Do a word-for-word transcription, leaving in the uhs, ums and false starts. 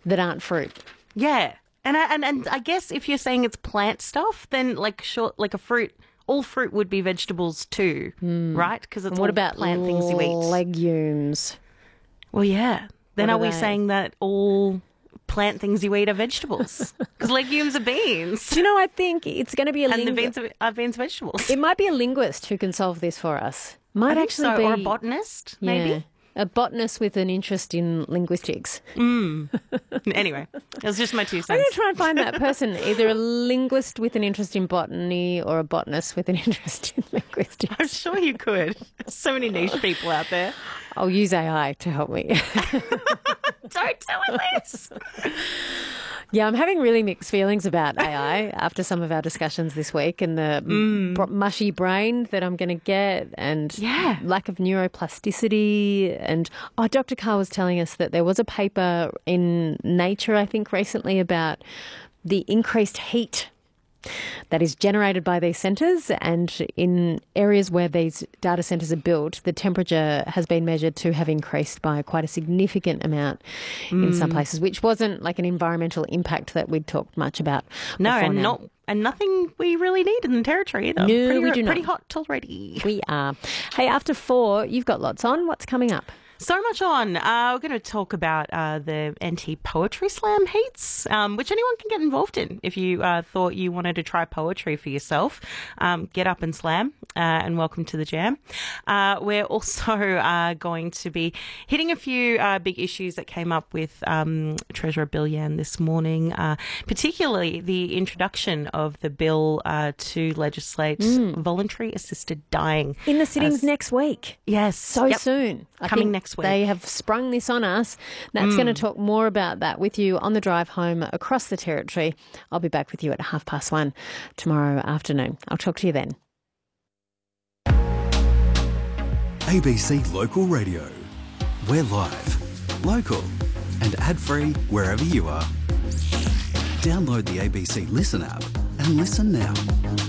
that aren't fruit. Yeah. And I, and and I guess if you're saying it's plant stuff, then like short, like a fruit, all fruit would be vegetables too, mm. right? Because it's and what all about plant things you eat. Legumes? Well, yeah. Then What are, are we they? saying that all plant things you eat are vegetables? Because legumes are beans, Do you know, I think it's going to be a and the lingu- beans are, are beans vegetables. It might be a linguist who can solve this for us. Might I think actually so. be Or a botanist, maybe. Yeah. A botanist with an interest in linguistics. Anyway, it was just my two I'm cents. going to try and find that person, either a linguist with an interest in botany or a botanist with an interest in linguistics. I'm sure you could. There's so many niche people out there. I'll use A I to help me. Don't tell it, Liz. Yeah, I'm having really mixed feelings about A I after some of our discussions this week and the mm. br- mushy brain that I'm going to get and Yeah. lack of neuroplasticity. And, oh, Doctor Carr was telling us that there was a paper in Nature, I think, recently about the increased heat that is generated by these centres, and in areas where these data centres are built, the temperature has been measured to have increased by quite a significant amount mm. in some places, which wasn't like an environmental impact that we'd talked much about. No, and now. not and nothing we really need in the territory either. No, pretty, we do pretty not. hot already. We are. Hey, after four, you've got lots on. What's coming up? So much on. Uh, we're going to talk about uh, the anti-poetry slam heats, um, which anyone can get involved in. If you uh, thought you wanted to try poetry for yourself, um, get up and slam, uh, and welcome to the jam. Uh, we're also uh, going to be hitting a few uh, big issues that came up with um, Treasurer Bill Yan this morning, uh, particularly the introduction of the bill uh, to legislate mm. voluntary assisted dying. In the sittings As, next week. Yes. So yep. soon. I Coming think next week. They have sprung this on us. Nat's mm. going to talk more about that with you on the drive home across the territory. I'll be back with you at half past one tomorrow afternoon. I'll talk to you then. A B C Local Radio. We're live, local and ad-free wherever you are. Download the A B C Listen app and listen now.